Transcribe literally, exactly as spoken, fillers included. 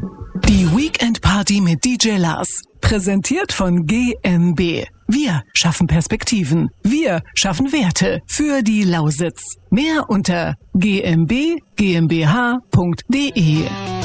Die Weekend Party mit D J Lars. Präsentiert von G M B. Wir schaffen Perspektiven. Wir schaffen Werte für die Lausitz. Mehr unter g m b g m b h punkt d e.